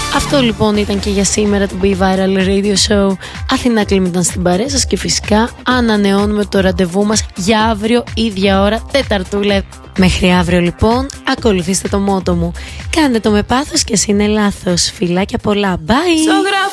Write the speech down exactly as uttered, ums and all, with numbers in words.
Αυτό λοιπόν ήταν και για σήμερα το Be Viral Radio Show. Αθηνά Κλίμ ήταν στην παρέα σας και φυσικά ανανεώνουμε το ραντεβού μας για αύριο ίδια ώρα, Τεταρτούλα. Μέχρι αύριο λοιπόν, ακολουθήστε το μότο μου. Κάντε το με πάθος και ας είναι λάθος. Φιλάκια πολλά. Bye!